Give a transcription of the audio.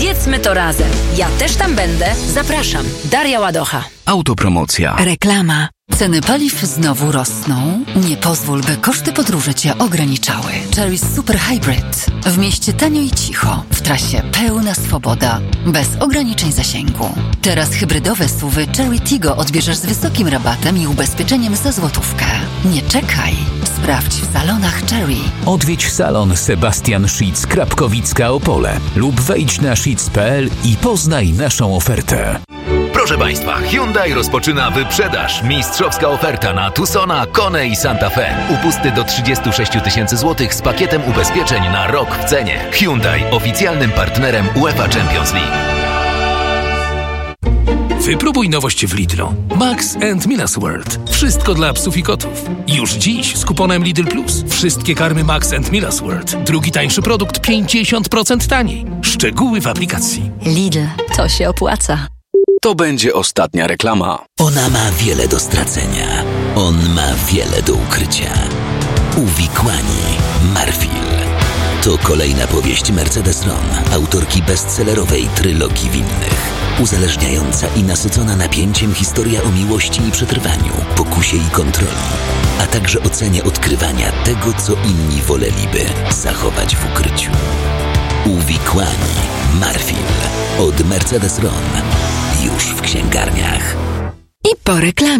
Zjedzmy to razem. Ja też tam będę. Zapraszam. Daria Ładocha. Autopromocja. Reklama. Ceny paliw znowu rosną? Nie pozwól, by koszty podróży Cię ograniczały. Chery Super Hybrid. W mieście tanio i cicho. W trasie pełna swoboda. Bez ograniczeń zasięgu. Teraz hybrydowe SUV-y Chery Tiggo odbierzesz z wysokim rabatem i ubezpieczeniem za złotówkę. Nie czekaj. Sprawdź w salonach Chery. Odwiedź salon Sebastian Schitz, Krapkowicka, Opole lub wejdź na schitz.pl i poznaj naszą ofertę. Proszę Państwa, Hyundai rozpoczyna wyprzedaż. Mistrzowska oferta na Tucsona, Kone i Santa Fe. Upusty do 36 000 złotych z pakietem ubezpieczeń na rok w cenie. Hyundai, oficjalnym partnerem UEFA Champions League. Wypróbuj nowość w Lidlu. Max & Miller's World. Wszystko dla psów i kotów. Już dziś z kuponem Lidl Plus. Wszystkie karmy Max & Miller's World. Drugi tańszy produkt 50% taniej. Szczegóły w aplikacji. Lidl. To się opłaca. To będzie ostatnia reklama. Ona ma wiele do stracenia. On ma wiele do ukrycia. Uwikłani. Marfil. To kolejna powieść Mercedes Ron, autorki bestsellerowej trylogii winnych. Uzależniająca i nasycona napięciem historia o miłości i przetrwaniu, pokusie i kontroli, a także o cenie odkrywania tego, co inni woleliby zachować w ukryciu. Uwikłani. Marfil. Od Mercedes Ron. Już w księgarniach. I po reklamie.